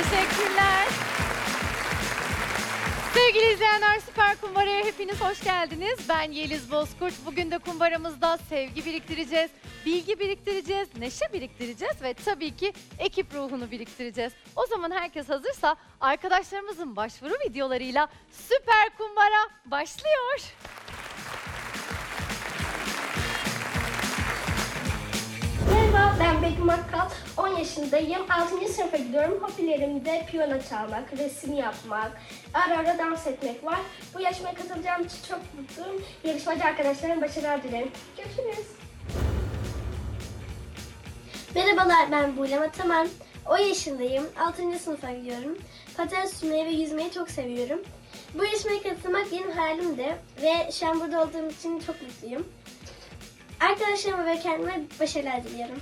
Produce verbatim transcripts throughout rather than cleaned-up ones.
Teşekkürler. Sevgili izleyenler, Süper Kumbara'ya hepiniz hoş geldiniz. Ben Yeliz Bozkurt. Bugün de kumbaramızda sevgi biriktireceğiz, bilgi biriktireceğiz, neşe biriktireceğiz ve tabii ki ekip ruhunu biriktireceğiz. O zaman herkes hazırsa arkadaşlarımızın başvuru videolarıyla Süper Kumbara başlıyor. Merhaba, ben Begüm Akkal. on yaşındayım. altıncı sınıfa gidiyorum. Hobilerimde piyano çalmak, resim yapmak, ara ara dans etmek var. Bu yarışmaya katılacağım için çok mutluyum. Yarışmacı arkadaşlarım başarılar dilerim. Görüşürüz. Merhabalar, ben Buylem Ataman. on yaşındayım. altıncı sınıfa gidiyorum. Paten sürmeyi ve yüzmeyi çok seviyorum. Bu yarışmaya katılmak benim hayalimdi ve şu an burada olduğum için çok mutluyum. Arkadaşlarıma ve kendime başarılar diliyorum.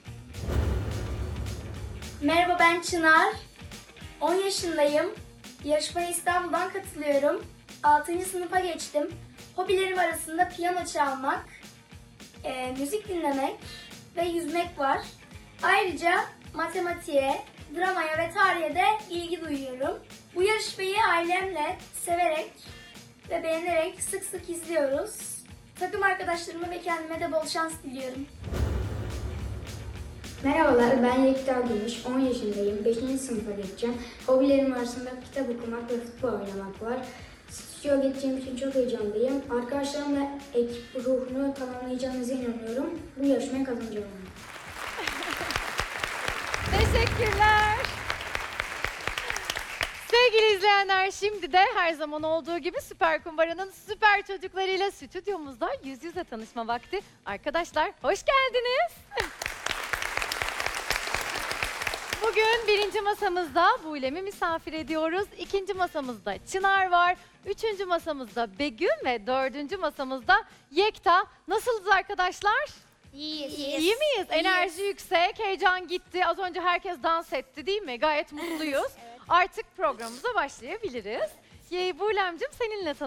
Merhaba, ben Çınar. on yaşındayım. Yarışmaya İstanbul'dan katılıyorum. altıncı sınıfa geçtim. Hobilerim arasında piyano çalmak, e, müzik dinlemek ve yüzmek var. Ayrıca matematiğe, dramaya ve tarihe de ilgi duyuyorum. Bu yarışmayı ailemle severek ve beğenerek sık sık izliyoruz. Takım arkadaşlarıma ve kendime de bol şans diliyorum. Merhabalar, ben Yekta Gümüş, on yaşındayım, beşinci sınıfa geçeceğim. Hobilerim arasında kitap okumak ve futbol oynamak var. Stüdyoya geçeceğim için çok heyecanlıyım. Arkadaşlarımla ekip ruhunu tamamlayacağımıza inanıyorum. Bu yarışmaya kazanacağım. Teşekkürler. Sevgili izleyenler, şimdi de her zaman olduğu gibi Süper Kumbara'nın süper çocuklarıyla stüdyomuzda yüz yüze tanışma vakti. Arkadaşlar hoş geldiniz. Bugün birinci masamızda Bulem'i misafir ediyoruz. İkinci masamızda Çınar var. Üçüncü masamızda Begüm ve dördüncü masamızda Yekta. Nasılsınız arkadaşlar? İyiyiz. İyi miyiz? Enerji yüksek, heyecan gitti. Az önce herkes dans etti değil mi? Gayet mutluyuz. Artık programımıza başlayabiliriz. Ye, Bulem'cim seninle tanışalım.